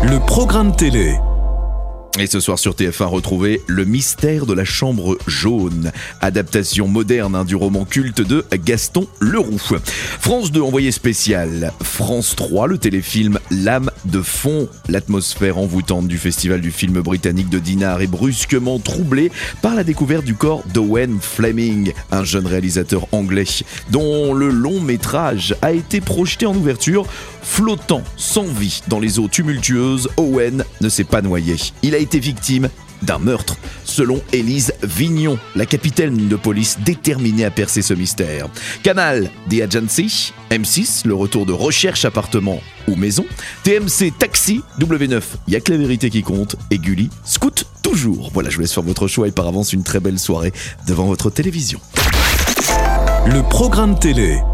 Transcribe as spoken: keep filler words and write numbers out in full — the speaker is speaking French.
Le programme télé. Et ce soir sur T F un, retrouvez Le mystère de la chambre jaune, adaptation moderne hein, du roman culte de Gaston Leroux. France deux, envoyé spécial. France trois, le téléfilm Lame de fond. L'atmosphère envoûtante du festival du film britannique de Dinard est brusquement troublée par la découverte du corps d'Owen Fleming, un jeune réalisateur anglais dont le long métrage a été projeté en ouverture. Flottant sans vie dans les eaux tumultueuses, Owen ne s'est pas noyé. Il a été victime d'un meurtre, selon Élise Vignon, la capitaine de police déterminée à percer ce mystère. Canal, The Agency, M six, le retour de Recherche appartement ou maison, T M C Taxi, W neuf, y a que la vérité qui compte, et Gulli, Scout toujours. Voilà, je vous laisse faire votre choix et par avance une très belle soirée devant votre télévision. Le programme télé.